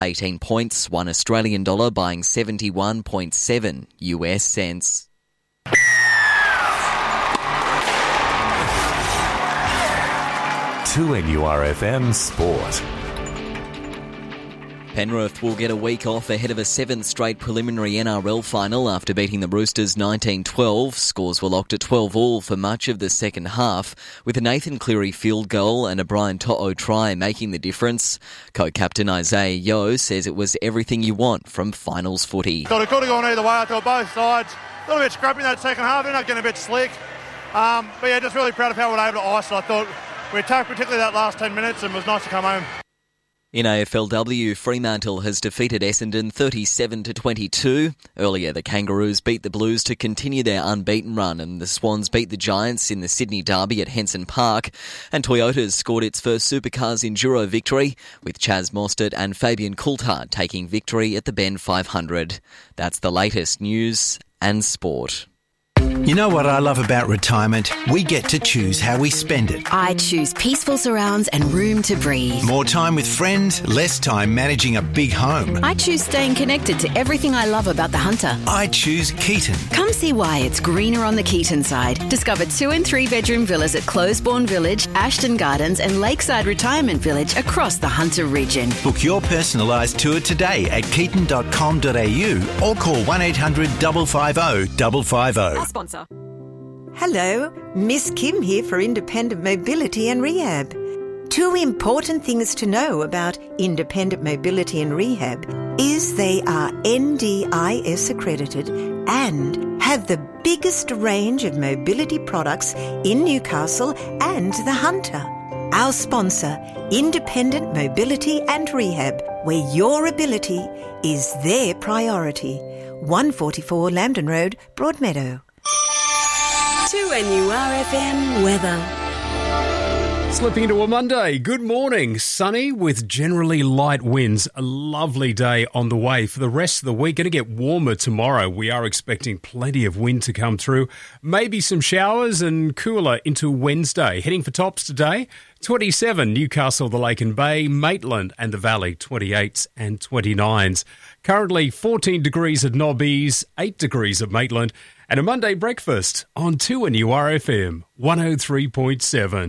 18 points, $1 Australian buying 71.7 US cents. To NURFM Sport. Penrith will get a week off ahead of a 7th straight preliminary NRL final after beating the Roosters 19-12. Scores were locked at 12-all for much of the second half, with a Nathan Cleary field goal and a Brian To'o try making the difference. Co-captain Isaiah Yeo says it was everything you want from finals footy. Thought it could have gone either way. I thought both sides a little bit scrappy in that second half, ended up getting a bit slick. But yeah, just really proud of how we were able to ice it. I thought we attacked particularly that last 10 minutes and it was nice to come home. In AFLW, Fremantle has defeated Essendon 37-22. Earlier, the Kangaroos beat the Blues to continue their unbeaten run, and the Swans beat the Giants in the Sydney Derby at Henson Park. And Toyota's scored its first Supercars Enduro victory, with Chaz Mostert and Fabian Coulthard taking victory at the Bend 500. That's the latest news and sport. You know what I love about retirement? We get to choose how we spend it. I choose peaceful surrounds and room to breathe. More time with friends, less time managing a big home. I choose staying connected to everything I love about the Hunter. I choose Keaton. Come see why it's greener on the Keaton side. Discover 2- and 3-bedroom villas at Closebourne Village, Ashton Gardens and Lakeside Retirement Village across the Hunter region. Book your personalised tour today at keaton.com.au or call 1800 550 550. Sponsor. Hello, Miss Kim here for Independent Mobility and Rehab. 2 important things to know about Independent Mobility and Rehab is they are NDIS accredited and have the biggest range of mobility products in Newcastle and the Hunter. Our sponsor, Independent Mobility and Rehab, where your ability is their priority. 144 Lambton Road, Broadmeadow. To NURFM weather. Slipping into a Monday. Good morning. Sunny with generally light winds. A lovely day on the way for the rest of the week. Going to get warmer tomorrow. We are expecting plenty of wind to come through. Maybe some showers and cooler into Wednesday. Heading for tops today. 27 Newcastle, the Lake and Bay, Maitland and the Valley, 28s and 29s. Currently 14 degrees at Nobbies, 8 degrees at Maitland, and a Monday breakfast on 2NURFM 103.7.